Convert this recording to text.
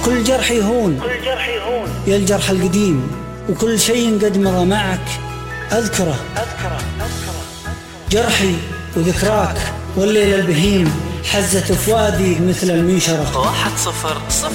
كل جرح يهون يا الجرح القديم، وكل شيء قد مضى معك أذكره. جرحي وذكراك والليل البهيم حزت فؤادي مثل المنشرة. 1-0